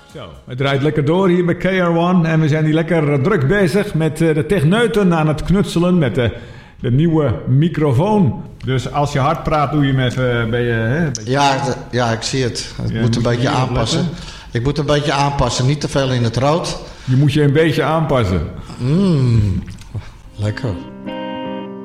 Zo, het draait lekker door hier bij KR1 en we zijn hier lekker druk bezig met de techneuten aan het knutselen met de nieuwe microfoon. Dus als je hard praat, doe je hem even bij je... Ja, ik zie het. Het moet een beetje aanpassen. Ik moet een beetje aanpassen, niet te veel in het rood. Je moet je een beetje aanpassen. Lekker.